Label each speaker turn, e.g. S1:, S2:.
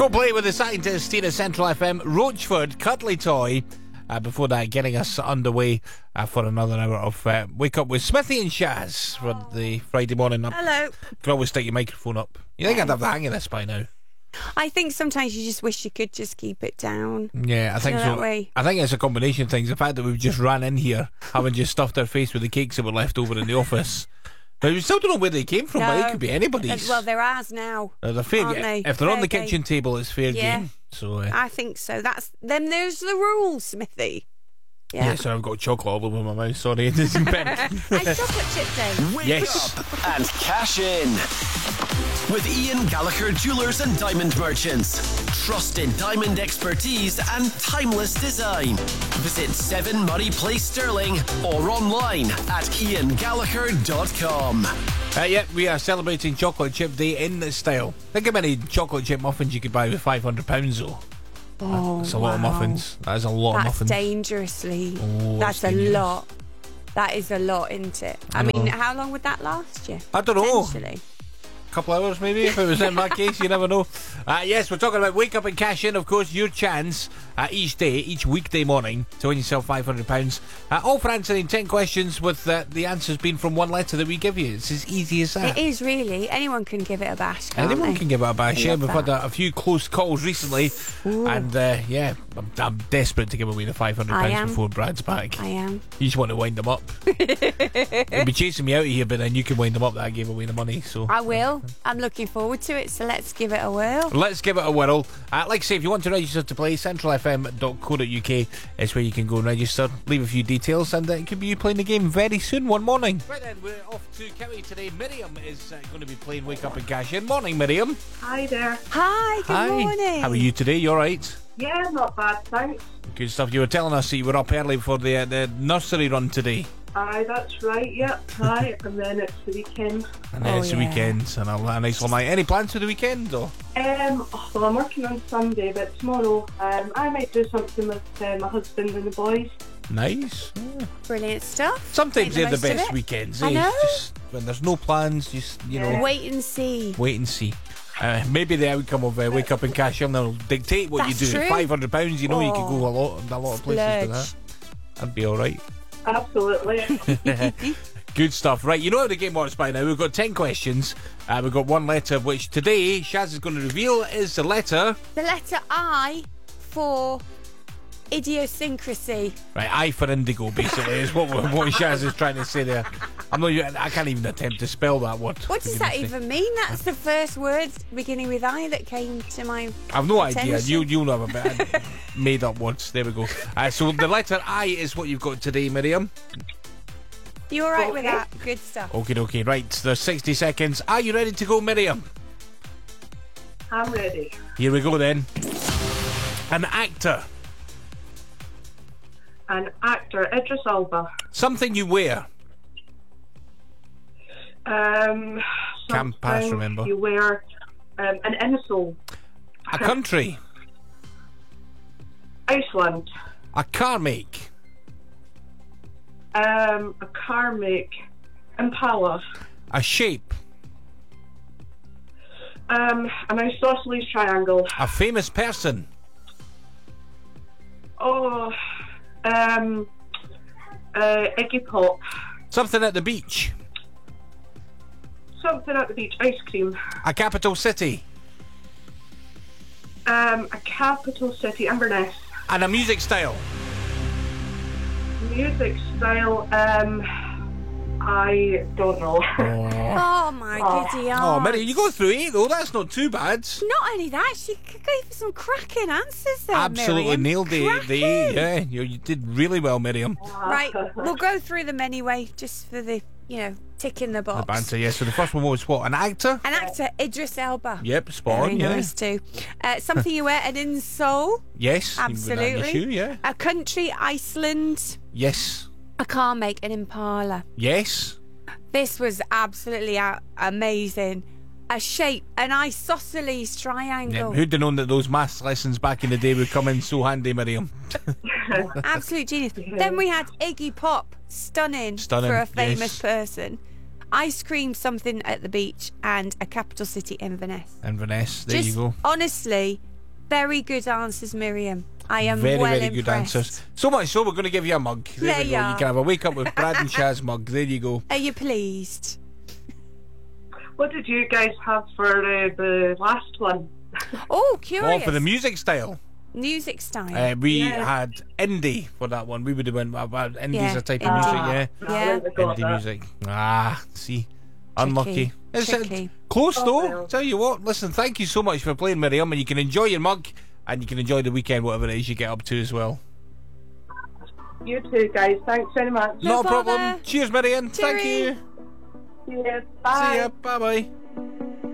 S1: Coldplay with the scientist, Tina Central FM, Roachford, Cuddly Toy. Before that, getting us underway for another hour of Wake Up with Smithy and Shaz for the Friday morning.
S2: Hello.
S1: You can always stick your microphone up. You think I'd have the hang of this by now?
S2: I think sometimes you just wish you could just keep it down.
S1: Yeah, I think so.
S2: That way.
S1: I think it's a combination of things. The fact that we've just ran in here, having just stuffed our face with the cakes that were left over in the office. But we still don't know where they came from,
S2: No.
S1: but it could be anybody's.
S2: Well, they're ours now.
S1: They're fair,
S2: aren't they?
S1: if they're on
S2: Fair
S1: the
S2: game.
S1: kitchen table, it's fair game. So,
S2: I think so. Those the rules, Smithy.
S1: yeah, so I've got chocolate all over my mouth. Sorry, it isn't better.
S2: It's chocolate chip day.
S3: Wake
S1: Yes.
S3: up and cash in with Ian Gallagher Jewelers and Diamond Merchants. Trusted diamond expertise and timeless design. Visit 7 Murray Place Stirling or online at iangallagher.com.
S1: Yeah, we are celebrating Chocolate Chip Day in this style. Think how many chocolate chip muffins you could buy with £500 though.
S2: Oh,
S1: That's a lot of muffins. That is a lot of
S2: That's
S1: muffins.
S2: dangerously.
S1: Oh,
S2: That's
S1: that's
S2: a
S1: dangerous.
S2: lot. That is a lot, isn't it? I mean, how long would that last you?
S1: I don't know.
S2: Potentially.
S1: Couple hours maybe, if it was in that case, you never know. Yes, we're talking about Wake Up and Cash In, of course, your chance each day, each weekday morning to win yourself £500. All for answering 10 questions with the answers being from one letter that we give you. It's as easy as that.
S2: It is really. Anyone can give it a bash, can't
S1: Anyone
S2: they?
S1: can give it a bash.
S2: I
S1: Yeah,
S2: love
S1: we've had
S2: that.
S1: a few close calls recently, and yeah, I'm desperate to give away the
S2: I
S1: £500
S2: am.
S1: before Brad's back.
S2: I am.
S1: You just want to wind them up. You'll be chasing me out of here, but then you can wind them up that I gave away the money. So
S2: I will. I'm looking forward to it, so let's give it a whirl.
S1: let's give it a whirl. Like I say, if you want to register to play, centralfm.co.uk is where you can go and register, leave a few details, and it could be you playing the game very soon, one morning. Right then, we're off to Cowie today. Miriam is going to be playing Wake Up and Cash In. Morning, Miriam.
S4: Hi there.
S2: Hi, good morning.
S1: How are you today? You alright?
S4: Yeah, not bad, thanks.
S1: Good stuff. You were telling us that you were up early for the nursery run today.
S4: Aye, that's right, yep. Aye, and then it's the weekend.
S1: And then
S2: Oh,
S1: it's the
S2: yeah.
S1: weekend, and a nice one night. Any plans for the weekend, or?
S4: Well, I'm working on Sunday, but tomorrow I might do something with my husband and the boys.
S1: Nice. Yeah.
S2: Brilliant stuff.
S1: Sometimes
S2: Make
S1: they're the
S2: most of
S1: best
S2: it.
S1: weekends.
S2: I know.
S1: Just when there's no plans, just
S2: Wait and see.
S1: wait and see. Maybe the outcome of Wake Up and Cash In will dictate what
S2: That's
S1: you do.
S2: true.
S1: £500, you know, you could go a lot of places with
S2: Splurge.
S1: that. That'd be all right.
S4: Absolutely.
S1: Good stuff. Right, you know how the game works by now. We've got 10 questions. We've got one letter, which today Shaz is going to reveal is the letter.
S2: The letter I for idiosyncrasy.
S1: Right, I for indigo, basically, is what Shaz is trying to say there. I can't even attempt to spell that word.
S2: What does that even mean? That's the first word beginning with I that came to my
S1: I've no idea.
S2: attention.
S1: You'll know a bit made up words. There we go. So the letter I is what you've got today, Miriam.
S2: You all right with
S4: Okay.
S2: that? Good stuff.
S1: Okay. Right, there's 60 seconds. Are you ready to go, Miriam?
S4: I'm ready.
S1: Here we go then. An actor.
S4: An actor, Idris Elba.
S1: Something you wear.
S4: Can't
S1: Can't pass, remember.
S4: You wear an innosole.
S1: A country.
S4: Iceland.
S1: A car make.
S4: A car make. Impala.
S1: A shape.
S4: An isosceles triangle.
S1: A famous person.
S4: Oh, Iggy Pop.
S1: Something at the beach.
S4: Something at the beach. Ice cream.
S1: A capital city.
S4: A capital city. Inverness.
S1: And a music style.
S4: Music style. I don't know.
S2: Oh my giddy
S1: Oh,
S2: aunt.
S1: Miriam, you go through 8 though. That's not too bad.
S2: Not only that, she gave some cracking answers there.
S1: Absolutely
S2: Miriam.
S1: nailed the
S2: Cracking.
S1: 8. Yeah, you did really well, Miriam.
S2: Right, we'll go through them anyway, just for the tick in the box.
S1: The banter, yes. So the first one was what? An actor?
S2: An actor, Idris Elba.
S1: Yep, spot
S2: Very
S1: on, yeah.
S2: nice too. Something you wear, an insole.
S1: Yes, you put that in the
S2: Absolutely.
S1: shoe, yeah.
S2: A country, Iceland.
S1: Yes.
S2: A car make, an Impala.
S1: Yes.
S2: This was absolutely amazing. A shape, an isosceles
S1: Yeah,
S2: triangle.
S1: who'd have known that those maths lessons back in the day would come in so handy, Miriam?
S2: Absolute genius. Then we had Iggy Pop, stunning
S1: Stunning,
S2: for a famous
S1: yes.
S2: person. Ice cream, something at the beach, and a capital city, Inverness.
S1: Inverness, there
S2: Just
S1: you go.
S2: honestly, Very good answers, Miriam. I am
S1: Very,
S2: well
S1: very good
S2: impressed.
S1: answers. So much so, we're going to give you a mug. There
S2: There
S1: we
S2: you
S1: go.
S2: are.
S1: You can have a Wake Up with Brad and Shaz mug. There you go.
S2: Are you pleased?
S4: What did you guys have for the last one?
S2: Oh,
S1: Oh,
S2: curious.
S1: for the music style.
S2: Music style.
S1: We
S4: Yeah.
S1: had indie for that one. We would have went about indie's
S2: Yeah,
S1: a type of
S2: indie.
S1: music, yeah.
S2: Yeah.
S4: I wouldn't have got
S1: Indie
S4: that.
S1: music. Ah, see. Unlucky. It's
S2: Tricky.
S1: close
S4: Oh,
S1: though.
S4: well.
S1: Tell you what, listen, thank you so much for playing, Miriam, and you can enjoy your mug and you can enjoy the weekend, whatever it is you get up to as well.
S4: You too, guys. Thanks very much.
S2: No
S1: Not a problem.
S2: bother.
S1: Cheers, Miriam. Thank you.
S2: Cheery.
S4: See you. Bye.
S1: See ya. Bye bye.